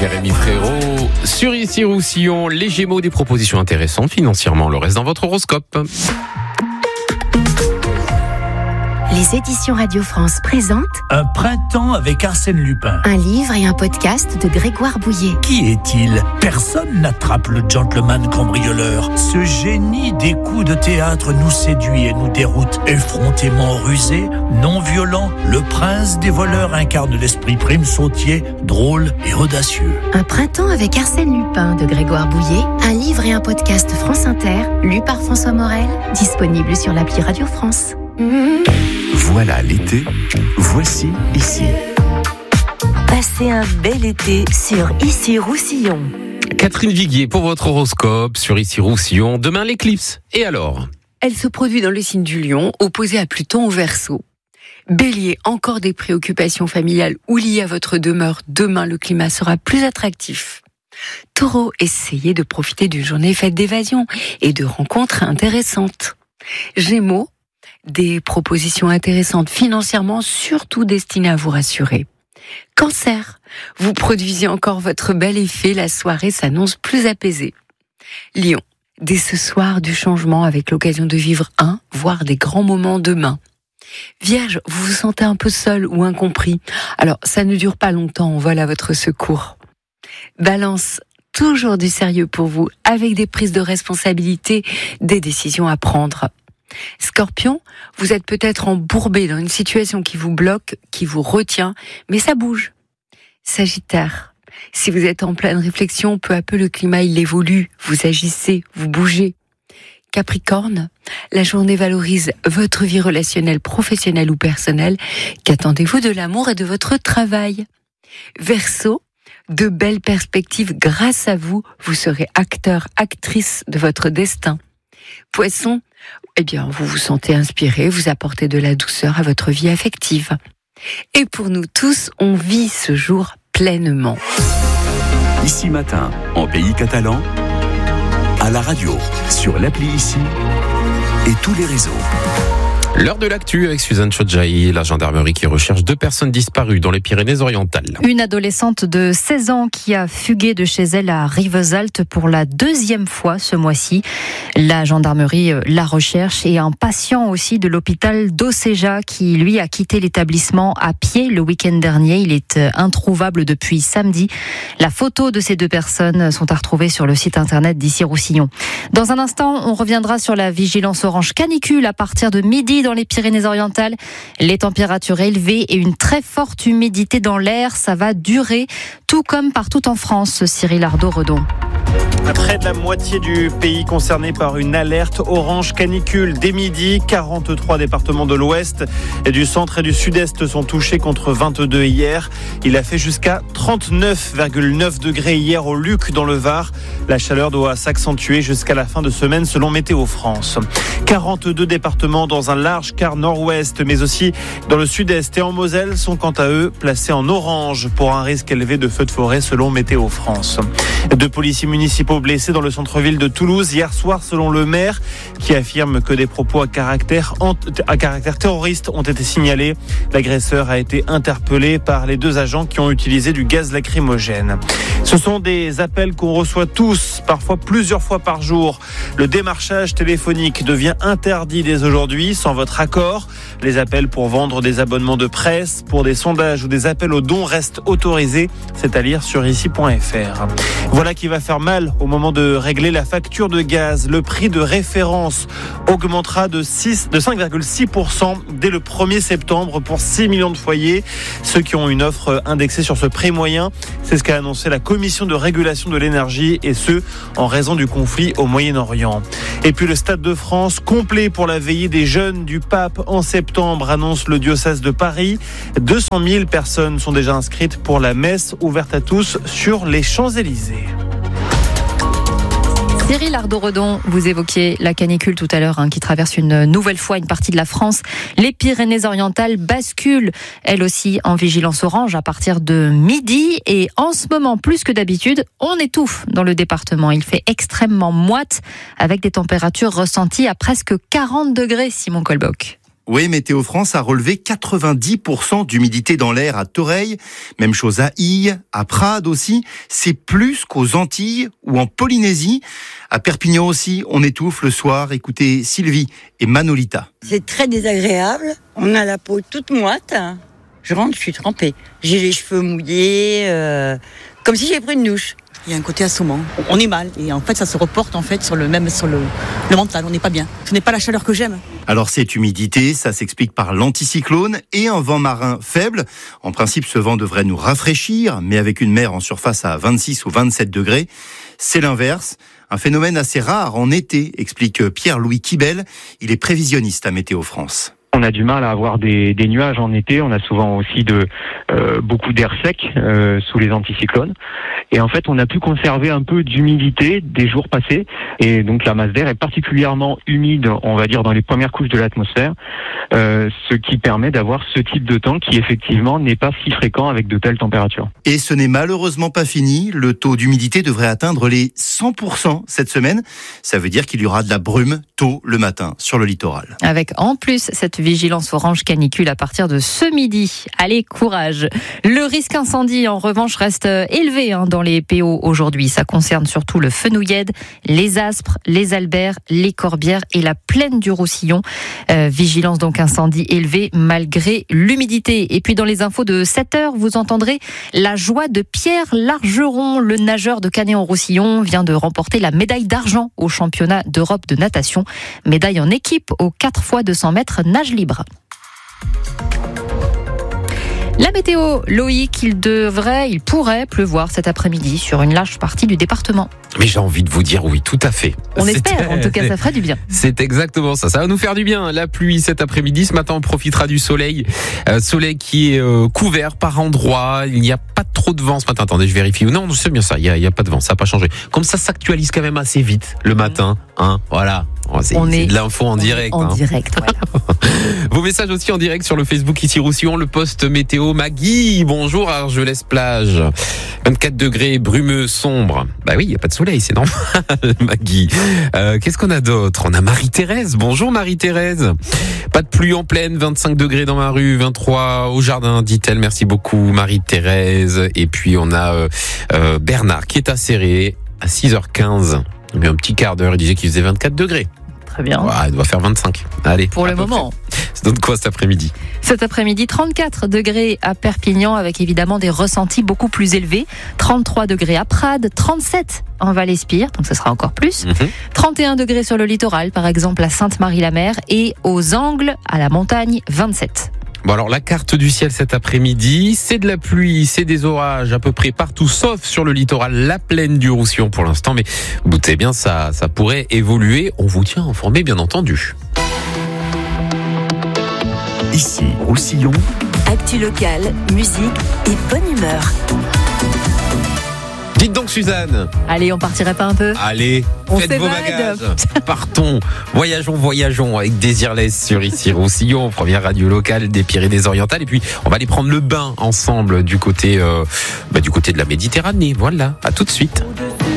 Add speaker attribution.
Speaker 1: Jérémy Frérot. Sur Ici Roussillon, les Gémeaux, des propositions intéressantes financièrement. Le reste dans votre horoscope.
Speaker 2: Les éditions Radio France présentent
Speaker 3: Un printemps avec Arsène Lupin.
Speaker 2: un livre et un podcast de Grégoire Bouillet.
Speaker 3: Qui est-il ? Personne n'attrape le gentleman cambrioleur. Ce génie des coups de théâtre nous séduit et nous déroute. Effrontément rusé, non violent, le prince des voleurs incarne l'esprit prime sautier, drôle et audacieux.
Speaker 2: Un printemps avec Arsène Lupin de Grégoire Bouillet, un livre et un podcast France Inter, lu par François Morel, disponible sur l'appli Radio France.
Speaker 4: Voilà l'été, voici Ici.
Speaker 5: Passez un bel été sur Ici Roussillon.
Speaker 1: Catherine Viguier pour votre horoscope sur Ici Roussillon. Demain l'éclipse. Et alors ?
Speaker 6: Elle se produit dans le signe du Lion, opposé à Pluton au Verseau. Bélier, encore des préoccupations familiales ou liées à votre demeure. Demain, le climat sera plus attractif. Taureau, essayez de profiter d'une journée faite d'évasion et de rencontres intéressantes. Gémeaux, des propositions intéressantes financièrement, surtout destinées à vous rassurer. Cancer, vous produisez encore votre bel effet, la soirée s'annonce plus apaisée. Lion, dès ce soir du changement avec l'occasion de vivre voire des grands moments demain. Vierge, vous vous sentez un peu seul ou incompris. Alors, ça ne dure pas longtemps, on vole à votre secours. Balance, toujours du sérieux pour vous, avec des prises de responsabilité, des décisions à prendre. Scorpion, vous êtes peut-être embourbé dans une situation qui vous bloque, qui vous retient, mais ça bouge. Sagittaire, si vous êtes en pleine réflexion, peu à peu le climat il évolue, vous agissez, vous bougez. Capricorne, la journée valorise votre vie relationnelle, professionnelle ou personnelle. Qu'attendez-vous de l'amour et de votre travail ? Verseau, de belles perspectives grâce à vous, vous serez acteur, actrice de votre destin. Poisson, vous vous sentez inspiré, vous apportez de la douceur à votre vie affective. Et pour nous tous, on vit ce jour pleinement.
Speaker 4: Ici matin, en pays catalan, à la radio, sur l'appli Ici et tous les réseaux.
Speaker 1: L'heure de l'actu avec Suzanne Chodjaï, la gendarmerie qui recherche 2 personnes disparues dans les Pyrénées-Orientales.
Speaker 7: Une adolescente de 16 ans qui a fugué de chez elle à Rivesaltes pour la 2e fois ce mois-ci. La gendarmerie la recherche et un patient aussi de l'hôpital d'Océja qui, lui, a quitté l'établissement à pied le week-end dernier. Il est introuvable depuis samedi. La photo de ces 2 personnes sont à retrouver sur le site internet d'Ici Roussillon. Dans un instant, on reviendra sur la vigilance orange canicule à partir de midi dans les Pyrénées-Orientales. Les températures élevées et une très forte humidité dans l'air, ça va durer, tout comme partout en France. Cyril Ardo-Redon.
Speaker 8: Près de la moitié du pays concerné par une alerte orange canicule. Dès midi, 43 départements de l'ouest et du centre et du sud-est sont touchés contre 22 hier. Il a fait jusqu'à 39,9 degrés hier au Luc dans le Var. La chaleur doit s'accentuer jusqu'à la fin de semaine selon Météo France. 42 départements dans un large quart nord-ouest, mais aussi dans le sud-est et en Moselle sont quant à eux placés en orange pour un risque élevé de feux de forêt selon Météo France. 2 policiers municipaux blessés dans le centre-ville de Toulouse hier soir selon le maire qui affirme que des propos à caractère terroriste ont été signalés. L'agresseur a été interpellé par les 2 agents qui ont utilisé du gaz lacrymogène. Ce sont des appels qu'on reçoit tous, parfois plusieurs fois par jour. Le démarchage téléphonique devient interdit dès aujourd'hui sans votre accord. Les appels pour vendre des abonnements de presse, pour des sondages ou des appels aux dons restent autorisés, c'est à lire sur ici.fr. Voilà qui va faire mal au moment de régler la facture de gaz. Le prix de référence augmentera de 5,6% dès le 1er septembre pour 6 millions de foyers. Ceux qui ont une offre indexée sur ce prix moyen, c'est ce qu'a annoncé la Commission de régulation de l'énergie et ce, en raison du conflit au Moyen-Orient. Et puis le Stade de France, complet pour la veillée des jeunes du Pape en septembre, annonce le diocèse de Paris. 200 000 personnes sont déjà inscrites pour la messe ouverte à tous sur les Champs-Élysées.
Speaker 7: Cyril Ardo-Redon, vous évoquiez la canicule tout à l'heure qui traverse une nouvelle fois une partie de la France. Les Pyrénées-Orientales basculent, elles aussi, en vigilance orange à partir de midi. Et en ce moment, plus que d'habitude, on étouffe dans le département. Il fait extrêmement moite avec des températures ressenties à presque 40 degrés, Simon Colboc.
Speaker 9: Oui, Météo France a relevé 90% d'humidité dans l'air à Toreil. Même chose à Ille, à Prades aussi. C'est plus qu'aux Antilles ou en Polynésie. À Perpignan aussi, on étouffe le soir. Écoutez Sylvie et Manolita.
Speaker 10: C'est très désagréable. On a la peau toute moite. Je rentre, je suis trempée. J'ai les cheveux mouillés, comme si j'avais pris une douche.
Speaker 11: Il y a un côté assommant. On est mal et en fait ça se reporte en fait sur le mental. On n'est pas bien. Ce n'est pas la chaleur que j'aime.
Speaker 9: Alors cette humidité, ça s'explique par l'anticyclone et un vent marin faible. En principe, ce vent devrait nous rafraîchir, mais avec une mer en surface à 26 ou 27 degrés, c'est l'inverse. Un phénomène assez rare en été, explique Pierre-Louis Quibel. Il est prévisionniste à Météo France.
Speaker 12: On a du mal à avoir des nuages en été. On a souvent aussi beaucoup d'air sec sous les anticyclones. Et en fait, on a pu conserver un peu d'humidité des jours passés. Et donc, la masse d'air est particulièrement humide, on va dire, dans les premières couches de l'atmosphère. Ce qui permet d'avoir ce type de temps qui, effectivement, n'est pas si fréquent avec de telles températures.
Speaker 9: Et ce n'est malheureusement pas fini. Le taux d'humidité devrait atteindre les 100% cette semaine. Ça veut dire qu'il y aura de la brume tôt le matin sur le littoral.
Speaker 7: Avec en plus cette vigilance orange canicule à partir de ce midi. Allez, courage. Le risque incendie, en revanche, reste élevé dans les PO aujourd'hui. Ça concerne surtout le Fenouillède, les Aspres, les Alberts, les Corbières et la plaine du Roussillon. Vigilance donc incendie élevée malgré l'humidité. Et puis dans les infos de 7h, vous entendrez la joie de Pierre Largeron. Le nageur de Canet-en-Roussillon vient de remporter la médaille d'argent au championnat d'Europe de natation. Médaille en équipe aux 4x200 mètres nage libre. La météo, Loïc, il pourrait pleuvoir cet après-midi sur une large partie du département.
Speaker 1: Mais j'ai envie de vous dire oui, tout à fait.
Speaker 7: On espère, en tout cas, ça ferait du bien.
Speaker 1: C'est exactement ça. Ça va nous faire du bien. La pluie cet après-midi. Ce matin, on profitera du soleil. Soleil qui est couvert par endroits. Il n'y a pas trop de vent ce matin. Attendez, je vérifie. Non, c'est bien ça. Il y a pas de vent. Ça n'a pas changé. Comme ça s'actualise quand même assez vite le matin. Voilà. C'est de l'info en direct.
Speaker 7: En direct, voilà.
Speaker 1: Vos messages aussi en direct sur le Facebook ici Roussillon, le post météo. Maggie, bonjour à Argelès-Plage. 24 degrés, brumeux, sombre. Bah oui, il n'y a pas de soleil, c'est normal, Maggie. Qu'est-ce qu'on a d'autre? On a Marie-Thérèse. Bonjour Marie-Thérèse. Pas de pluie en pleine, 25 degrés dans ma rue, 23 au jardin, dit-elle. Merci beaucoup Marie-Thérèse. Et puis on a Bernard qui est acéré à 6h15. Mais un petit quart d'heure, il disait qu'il faisait 24 degrés.
Speaker 7: Très bien.
Speaker 1: Ouais, il doit faire 25. Allez.
Speaker 7: Pour le moment.
Speaker 1: Ça donne quoi cet après-midi?
Speaker 7: Cet après-midi, 34 degrés à Perpignan avec évidemment des ressentis beaucoup plus élevés. 33 degrés à Prades, 37 en Val-Espire, donc ce sera encore plus. 31 degrés sur le littoral, par exemple à Sainte-Marie-la-Mer et aux Angles, à la montagne, 27.
Speaker 1: Bon alors la carte du ciel cet après-midi, c'est de la pluie, c'est des orages à peu près partout sauf sur le littoral, la plaine du Roussillon pour l'instant, mais doutez bien ça pourrait évoluer, on vous tient informé bien entendu.
Speaker 4: Ici Roussillon,
Speaker 5: actu locale, musique et bonne humeur.
Speaker 1: Dites donc Suzanne.
Speaker 7: Allez, on partirait pas un peu?
Speaker 1: Allez, faites vos bagages. Partons, voyageons avec Désirless sur ici Roussillon, première radio locale des Pyrénées-Orientales. Et puis on va aller prendre le bain ensemble du côté de la Méditerranée. Voilà, à tout de suite.